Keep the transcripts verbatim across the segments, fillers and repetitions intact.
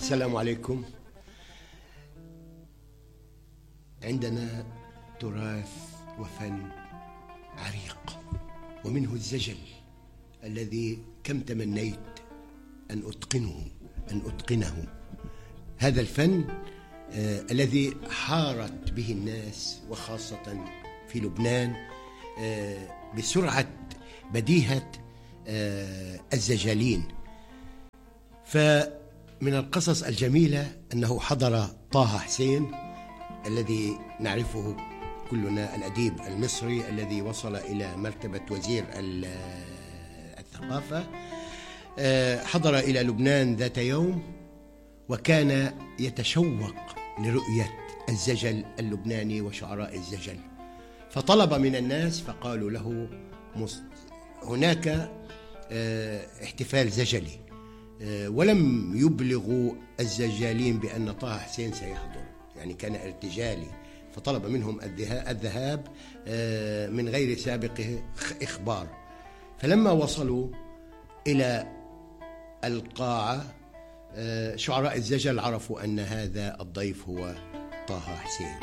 السلام عليكم. عندنا تراث وفن عريق، ومنه الزجل الذي كم تمنيت أن أتقنه أن أتقنه هذا الفن آه الذي حارت به الناس، وخاصة في لبنان، آه بسرعة بديهة آه الزجالين. فمن القصص الجميلة أنه حضر طه حسين الذي نعرفه كلنا، الأديب المصري الذي وصل إلى مرتبة وزير الثقافة، حضر إلى لبنان ذات يوم، وكان يتشوق لرؤية الزجل اللبناني وشعراء الزجل، فطلب من الناس فقالوا له هناك احتفال زجلي، ولم يبلغوا الزجالين بأن طه حسين سيحضر، يعني كان ارتجالي، فطلب منهم الذهاب من غير سابق إخبار. فلما وصلوا إلى القاعة شعراء الزجل عرفوا أن هذا الضيف هو طه حسين،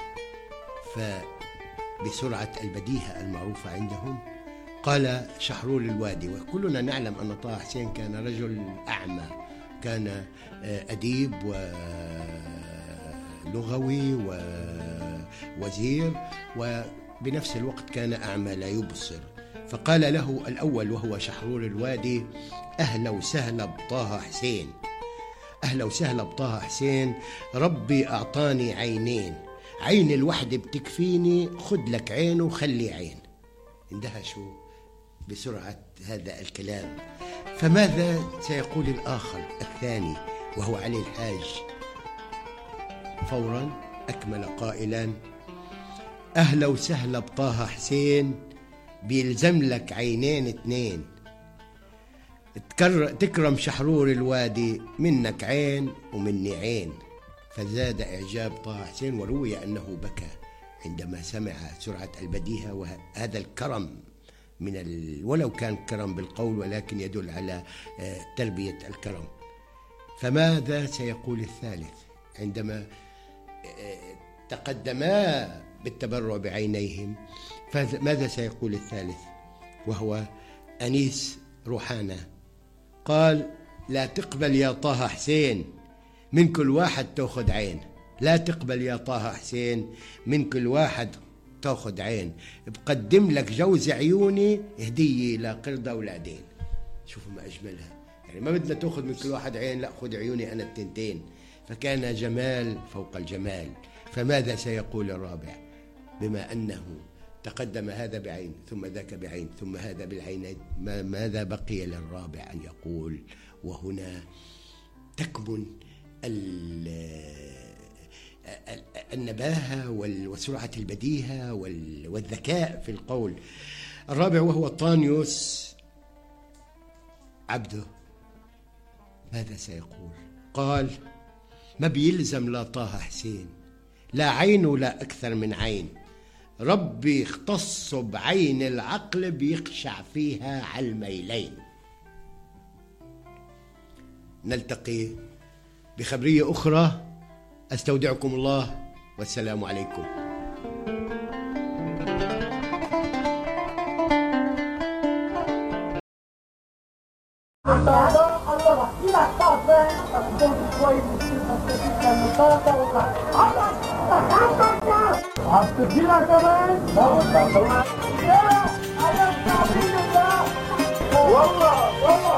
فبسرعة البديهة المعروفة عندهم قال شحرور الوادي، وكلنا نعلم أن طه حسين كان رجل أعمى، كان أديب ولغوي ووزير، وبنفس الوقت كان أعمى لا يبصر. فقال له الأول وهو شحرور الوادي: أهلا وسهلا بطه حسين، أهلا وسهلا بطه حسين، ربي أعطاني عينين، عين الوحدة بتكفيني، خد لك عين وخلي عين. اندهشوا بسرعة هذا الكلام. فماذا سيقول الآخر الثاني وهو علي الحاج؟ فورا أكمل قائلا: أهلا وسهلا بطه حسين، بيلزم لك عينين اتنين، تكرم شحرور الوادي، منك عين ومني عين. فزاد إعجاب طه حسين، وروي أنه بكى عندما سمع سرعة البديهة وهذا الكرم من ال... ولو كان كرم بالقول ولكن يدل على تربية الكرم. فماذا سيقول الثالث عندما تقدما بالتبرع بعينيهم؟ فماذا سيقول الثالث وهو أنيس روحانة؟ قال: لا تقبل يا طه حسين، من كل واحد تأخذ عين، لا تقبل يا طه حسين، من كل واحد تأخذ عين، بقدم لك جوز عيوني هدية لقردة ولادين. شوفوا ما أجملها، يعني ما بدنا تأخذ من كل واحد عين، لا خذ عيوني أنا التنتين. فكان جمال فوق الجمال. فماذا سيقول الرابع؟ بما أنه تقدم هذا بعين ثم ذاك بعين ثم هذا بالعينين، ماذا بقي للرابع أن يقول؟ وهنا تكمن النباهة وسرعة البديهة والذكاء في القول. الرابع وهو طانيوس عبده، ماذا سيقول؟ قال: ما بيلزم لا طه حسين، لا عين ولا أكثر من عين، ربي اختص بعين العقل بيخشع فيها على الميلين. نلتقي بخبرية أخرى، أستودعكم الله والسلام عليكم. عبتدينا كمان والله والله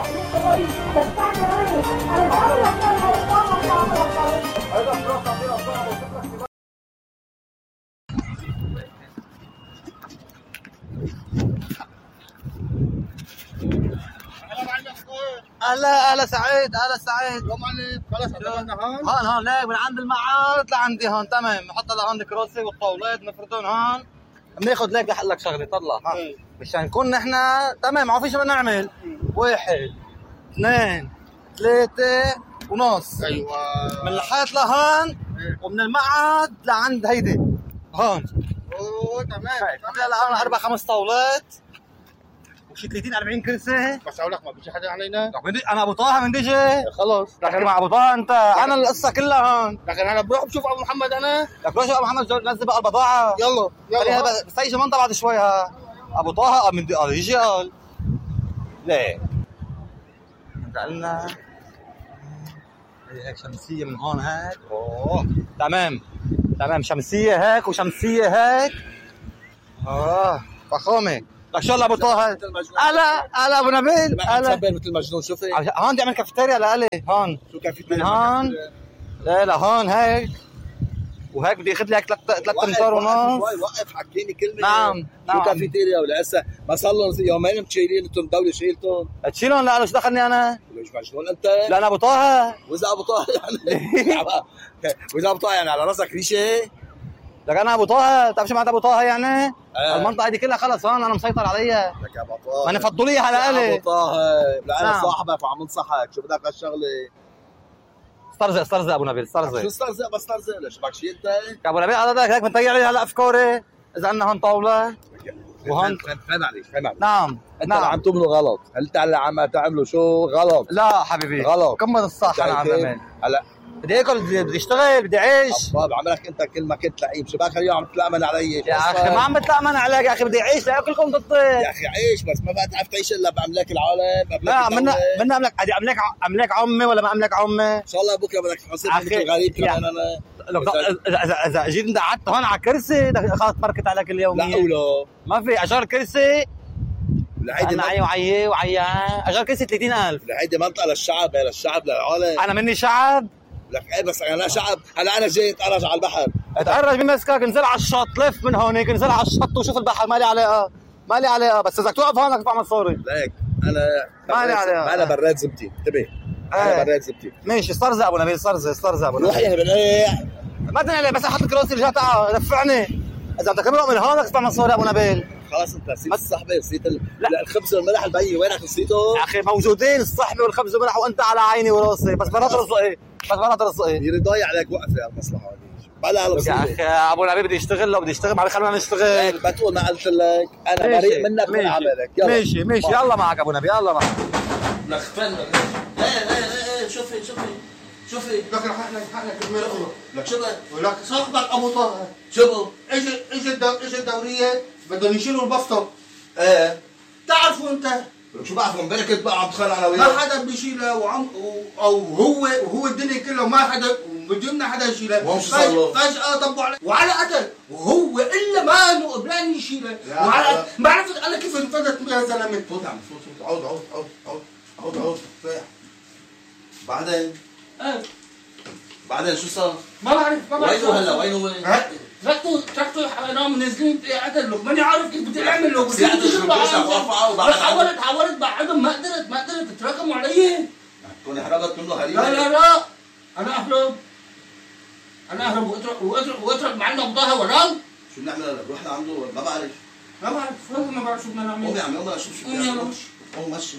هلا هلا سعيد، هلا سعيد. خلاص عندنا هون هون هون ليك من عند المعارض لعندي هون، تمام. نحط لهون الكراسي والطاولات نفردون هون، بناخذ ليك لحق لك شغله. طلع ها مشان نكون نحن تمام، ما في شيء بدنا نعمل. واحد اثنين ثلاثة ونص. ايوه، من الحيط لهون ومن المعهد لعند هيدي هون. اوه تمام. هلا عملنا اربع خمس طاولات شي ثلاثين أربعين كرسي. بس اقول لك ما بيجي حدا علينا. لك بدي انا ابو طه من ديجي. خلص لكن مع ابو طه انت انا القصه كلها هون. لكن انا بروح بشوف ابو محمد انا. لك روح شوف ابو محمد نزل بقى البضاعه. يلا يلا بس هي منطقه بعد شوي ها. ابو طه من دي يجي قال ليه قالنا هيك شمسيه من هون هيك. اوه تمام تمام شمسيه هيك وشمسيه هيك. اه فخامه. لك شو ابو طه هلا هلا ابو نبيل هلا مثل مجنون. شوفي هون بدي اعمل كافيتيريا لالي هون. شو كافيتيريا من هون لا لا هون هيك وهيك بدي اخذ لي هيك ثلاث امتار ونص. وقف حكيني كلمه. نعم نعم. شو كافيتيريا ولا هسه ما صار لهم يومين متشيلين انتم الدوله شيلتهم. تشيلهم لا شو دخلني انا؟ ليش مجنون انت؟ لا انا ابو طه. واذا ابو طه يعني واذا ابو طه يعني على راسك ريشه. لك انا ابو طه بتعرف شو معناتها ابو طه يعني؟ آه. المنطقه دي كلها خلص هون انا مسيطر عليها. لك يا ابو طه ما فضوا لي اياها لالي. ابو طه لا انا نعم. صاحبك وعم انصحك. شو بدك هالشغله؟ استرزق استرزق ابو نبيل استرزق. شو استرزق بس استرزق ليش بدك شيء انت؟ يا ابو نبيل هذا هيك بنطيع لي هلا افكاري اذا عندنا هون طاوله وهون. فهم عليك فهم عليك. نعم انت نعم. عم تعملوا غلط. هل انت اللي عم تعملوا شو غلط؟ لا حبيبي غلط. كمل الصح انا عم بعمل. هلا بدي اكل بدي اشتغل بدي اعيش. طب عملك انت كل ما كنت لعيب. شو بك اليوم عم تتلامن علي؟ يا اخي ما عم بتلامن عليك يا اخي بدي اعيش لاكلكم ضدي. يا اخي عيش بس ما بقى تعرف تعيش الا باملاك العالم. لا منا منا املك املك املك عمي ولا ما املك عمي؟ ان شاء الله بكره بدك تحصل مثل غريب كمان انا. اذا اذا اجيت قعدت هون على كرسي خلص فركت عليك اليوميه. لا قولوا ما في اجار كرسي. لهيدي انا عي وعي وعي اجار كرسي ثلاثين ألف. لهيدي منطقه للشعب. هي للشعب للعالم. انا مني شعب. لك ايه بس انا شعب. هلا انا جاي اتقرج على البحر. اتقرج بمسكك انزل على الشط لف من هونيك انزل على الشط وشوف البحر ما لي علاقه ما لي علاقه بس اذا توقف هون بدك تدفع مصاري. ليك انا ما لي علاقه. انا براد زبتي انتبه. انا براد زبتي. ماشي استرزق ابو نبيل استرزق استرزق ابو نبيل. روح يا بنيح. ما تنقل بس احط كراسي رجع تعال دفعني. اذا بدك تمرق من هون بدك تدفع مصاري ابو نبيل. خلاص انت نسيت الصحبه نسيت ال... لا الخبز والملح البي وينك نسيته؟ يا اخي موجودين الصحبه والخبز والملح وانت على عيني وراسي بس مرات رزقي بس مرات رزقي. يريد ضايع عليك وقفه يا المصلحه هذه. بلا يا اخي ابو نبيل بدي اشتغل لو بدي اشتغل ما خلينا نشتغل. ما تقول ما قلت لك انا بريء منك من عملك. يلا ماشي ماشي يلا معك ابو نبيل يلا معك. لك فن ايه ايه ايه شوفي شوفي شوفي لك رح احنا حقنا كلمه اخرى. لك شو ولك صاحبك ابو طه شو اجى اجى الدو... اجى الدوريه بدهم يشيلوا البسطه. ايه تعرفوا انت لك شو بعرف امبارح كنت بقى عم تخانق انا ما وياك. حدا بيشيلها وعم او هو وهو الدنيا كلها ما حدا بدنا حدا يشيلها. وهم شو صار له؟ فجاه طبوا عليه وعلى قتل وهو الا ما انه قبلان يشيلها وعلى ما عرفت انا كيف انفدت يا زلمه. فوت عم فوت فوت عود عود عود عود عود عود ريح. بعدين ايه بعدين شو صار؟ ما بعرف ما بعرف وين هو هلا وين هو؟ تركته تركته نام منزلين قتل له ماني عارف كيف بدي اعمل له. بس يعني شو بدي ارفعه وبعدين حاولت حاولت بعدهم ما قدرت ما قدرت تتراكموا علي. تكوني حرقت منه هريبه. لا لا لا انا اهرب انا اهرب واترك واترك واترك معنا بضاها ورام. شو بنعمل هلا؟ بروح لعنده ما بعرف. ما بعرف والله ما بعرف شو بدنا نعمل. قومي عم يلا شوف شو قومي يلا مشي. قوم مشي.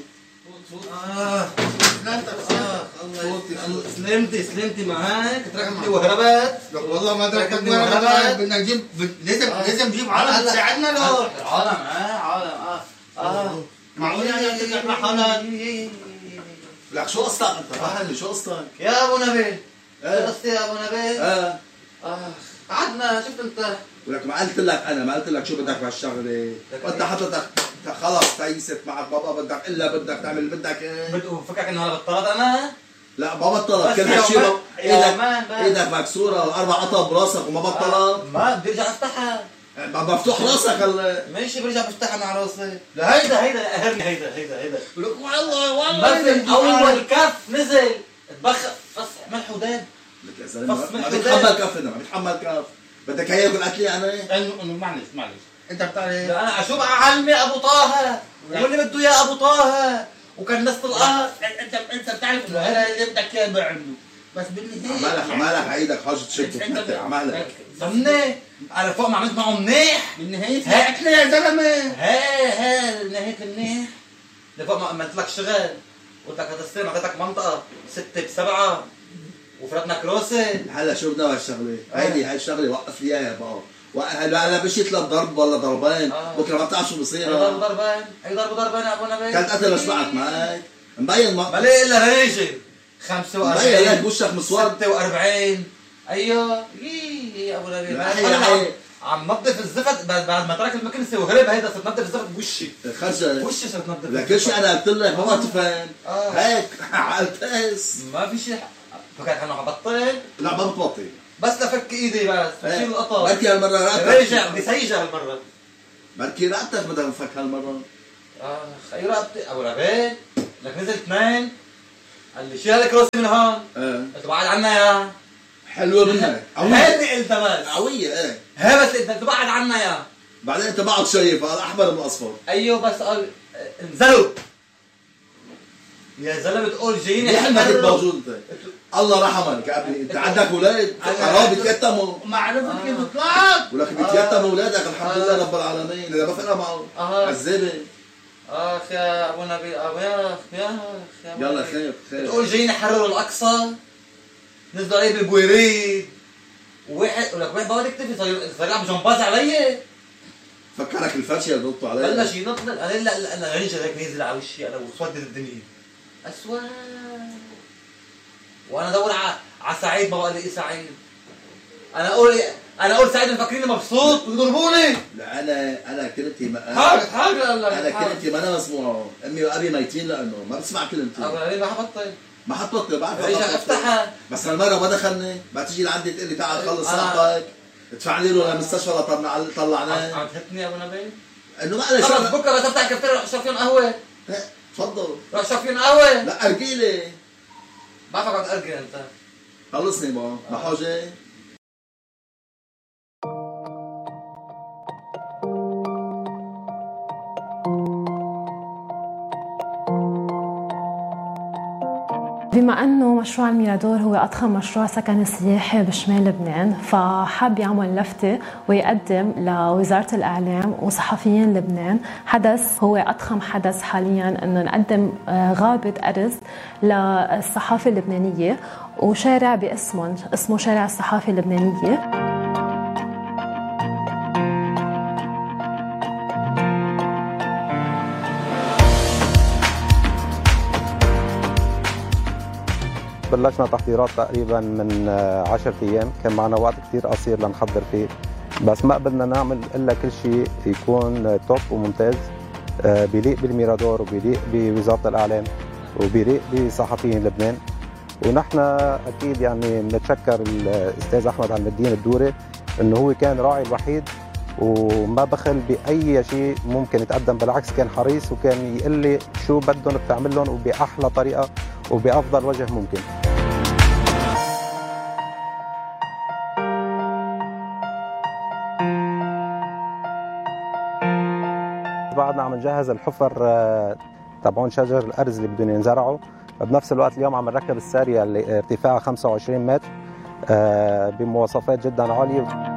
اه سلامتك الله سلمتي سلمتي معك تركتني وهربت. والله ما تركتني وهربت. بدنا نجيب لازم لازم نجيب عالم تساعدنا له. عالم اه عالم اه اه معقول يعني تطلع حالك. لك شو قصتك انت؟ فهمني شو قصتك؟ يا ابو نبيل شو ايه قصتي يا ابو نبيل؟ ايه اه قعدنا شفت انت. ولك ما قلت لك انا ما قلت لك شو بدك بهالشغله. وانت حضرتك خلص تيست معك بابا بدك الا بدك تعمل بدك ايه. فكرك انه هلا بطلت انا؟ لا ما بطلت كل هالشيء ايدك ايدك مكسوره واربع قطع براسك وما بطلت. ما بدي ارجع افتحها. مفتوح راسك هلا. ماشي برجع بفتحها مع راسي. لا هيدا هيدا قهرني هيدا هيدا هيدا. لك والله والله بس اول كف نزل اتبخ فص ملح وداب. لك يا زلمه ما بيتحمل كف ما بيتحمل كف. بدك هي يقول قتلي انا؟ انه معلش معلش انت بتعرف انا اشوف علمي ابو طه واللي بده اياه ابو طه وكان نص القهر. انت انت بتعرف انه هذا اللي بدك اياه بعمله بس بالنهايه عمالك عمالك عيدك حاجه تشد عمالك ضمني انا فوق ما عملت معه منيح. بالنهايه هاتنا يا زلمه. ها ها نهيت منيح لفوق ما عملت لك شغل قلت لك هتستلم اعطيتك منطقه ستة بسبعة وفرتنا كروسي. هلا شو بدنا هالشغله؟ هيدي هاي الشغله وقف لي اياها بقى وهلا انا مشيت لضرب ولا ضربين آه. بكره ما بتعرف شو بصير. ضرب ضربين، اي ضرب ضربين يا ابو نبيل. كانت قتل شبعت معك مبين ما بلاقي الا ريجل خمسة وأربعين مبين لك وشك مسود ستة وأربعين. ايوه يي يا ابو نبيل عم نظف الزفت بعد ما ترك المكنسه وغريب هيدا صرت نظف الزفت بوشي خرجت وشي صرت نظف لك كل شيء انا قلت لك ما تفهم آه. هيك على البس ما في شيء فكرت انه حبطل. لا ما بتبطل بس لفك ايدي بس بشيل القطر بركي هالمره رقبتك رجع بدي سيجه هالمره بركي رقبتك بدها نفك هالمره. اه خي رقبتي ابو نبيل لك نزل اثنين قال لي شيل الكروسي من هون اه قلت بعد عنا يا حلوه منك هيدي قلت بس قويه ايه هي بس انت تبعد عنا يا بعدين انت بعد شايف هذا احمر من اصفر. ايوه بس قال انزلوا يا زلمه بتقول جايين يا حلمك انت موجود انت الله رحمك يا ابني انت عندك اولاد حرام بيتيتموا معرفتك كيف طلعت ولك بيتيتموا اولادك الحمد لله رب العالمين اللي ما فرق معه عذابه. اخ يا ابو نبيل يا اخ يا اخ يلا خير خير بتقول جايين يحرروا الاقصى نزلوا عليه بالبويريد وواحد ولك وين بقعد اكتفي صار يلعب جمباز علي فكرك الفرشه اللي ضبطوا علي بلش ينط لا لا لا لا رجع هيك نازل على وشي انا وسودت الدنيا اسود وانا ادور على سعيد ما بقى لي سعيد. انا اقول انا اقول سعيد مفكريني مبسوط ويضربوني. لا انا انا كلمتي ما حاجه حاجه انا كلمتي ما انا مسموعه امي وابي ميتين لانه ما بسمع كلمتي. ابو ما حبطل ما حطبطل بعرف رجع افتحها بس هالمره ما دخلني بعد تيجي لعندي تقول لي تعال خلص صاحبك ادفع لي له للمستشفى لطلع طلعناه. عم تهتني يا ابو نبيل انه ما انا خلص بكره بس افتح الكافتيريا روح اشرب فيهم قهوه. تفضل روح اشرب فيهم قهوه. لا ارجي لي بعرفك عم تأرجي انت خلصني ما ما حاجه. بما أنه مشروع الميرادور هو أضخم مشروع سكني سياحي بشمال لبنان، فحب يعمل لفتة ويقدم لوزارة الإعلام وصحفيين لبنان حدث هو أضخم حدث حالياً، أنه نقدم غابة أرز للصحافة اللبنانية وشارع باسمه اسمه شارع الصحافة اللبنانية. بلشنا تحضيرات تقريبا من عشرة ايام، كان معنا وقت كثير قصير لنحضر فيه، بس ما قدرنا نعمل الا كل شيء يكون توب وممتاز بيليق بالميرادور وبيليق بوزاره الاعلام وبيليق بصحفيين لبنان. ونحن اكيد يعني بنتشكر الاستاذ احمد عم الدين الدوري انه هو كان راعي الوحيد وما بخل باي شيء ممكن يتقدم، بالعكس كان حريص وكان يقول لي شو بدهم بتعمل لهم وباحلى طريقه وبأفضل وجه ممكن. بعدنا عم نجهز الحفر تبعون شجر الأرز اللي بدهم ينزرعوا، بنفس الوقت اليوم عم نركب السارية اللي ارتفاعها خمسة وعشرين متر بمواصفات جدا عالية.